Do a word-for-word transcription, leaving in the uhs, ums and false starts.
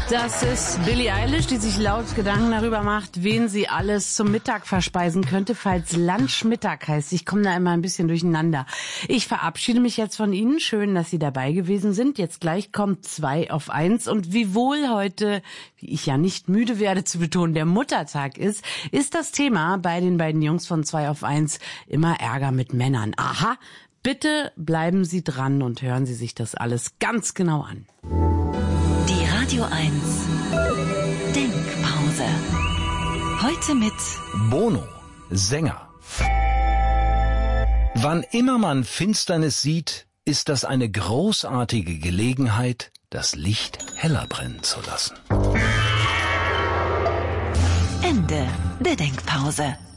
Das ist Billie Eilish, die sich laut Gedanken darüber macht, wen sie alles zum Mittag verspeisen könnte, falls Lunch Mittag heißt. Ich komme da immer ein bisschen durcheinander. Ich verabschiede mich jetzt von Ihnen. Schön, dass Sie dabei gewesen sind. Jetzt gleich kommt zwei auf eins. Und wiewohl heute, wie ich ja nicht müde werde zu betonen, der Muttertag ist, ist das Thema bei den beiden Jungs von zwei auf eins immer Ärger mit Männern. Aha, bitte bleiben Sie dran und hören Sie sich das alles ganz genau an. Die Radio eins Denkpause. Heute mit Bono, Sänger. Wann immer man Finsternis sieht, ist das eine großartige Gelegenheit, das Licht heller brennen zu lassen. Ende der Denkpause.